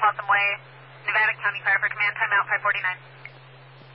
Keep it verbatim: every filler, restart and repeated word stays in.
Possum Way, Nevada County Fire for Command, timeout five forty-nine.